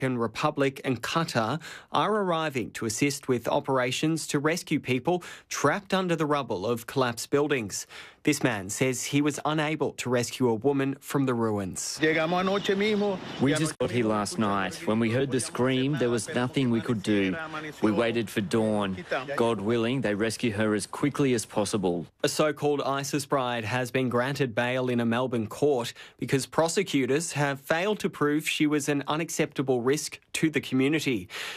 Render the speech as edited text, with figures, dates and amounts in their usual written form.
Republic and Qatar are arriving to assist with operations to rescue people trapped under the rubble of collapsed buildings. This man says he was unable to rescue a woman from the ruins. We just got here last night. When we heard the scream, there was nothing we could do. We waited for dawn. God willing, they rescue her as quickly as possible. A so-called ISIS bride has been granted bail in a Melbourne court because prosecutors have failed to prove she was an unacceptable risk to the community.